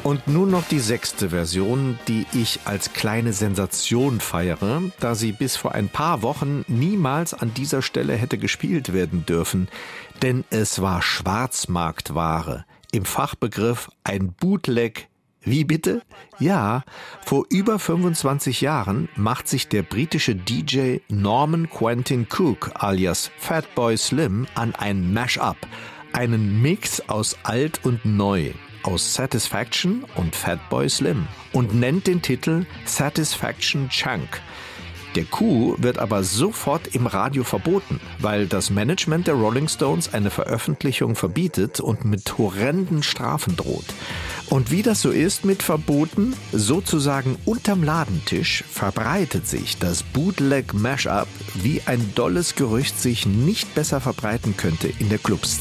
Und nun noch die 6. Version, die ich als kleine Sensation feiere, da sie bis vor ein paar Wochen niemals an dieser Stelle hätte gespielt werden dürfen. Denn es war Schwarzmarktware, im Fachbegriff ein Bootleg. Wie bitte? Ja, vor über 25 Jahren macht sich der britische DJ Norman Quentin Cook alias Fatboy Slim an ein Mash-up, einen Mix aus alt und neu, aus Satisfaction und Fatboy Slim und nennt den Titel Satisfaction Chunk. Der Coup wird aber sofort im Radio verboten, weil das Management der Rolling Stones eine Veröffentlichung verbietet und mit horrenden Strafen droht. Und wie das so ist mit Verboten, sozusagen unterm Ladentisch, verbreitet sich das Bootleg Mashup, wie ein dolles Gerücht sich nicht besser verbreiten könnte in der Clubszene.